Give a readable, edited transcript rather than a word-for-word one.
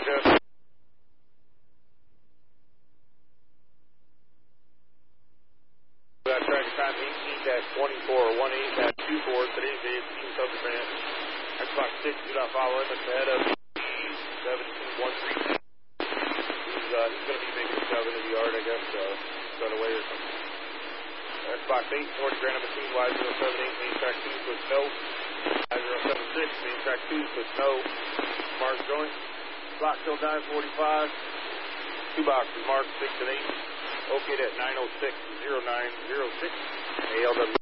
Jeff. Got track time 18-24 or 18-24. Today's day 18 subsequent. Xbox 6, do not follow him. It's ahead of 17-13. He's going to be making a shove into the yard, I guess. Got away or something. Xbox 8, North Granite Machine, Y078, main track 2, switch no. Y076, main track 2, switch no. Mark joint. Block till 945. Two boxes, mark 6 and 8. Located at 906-0906. ALW.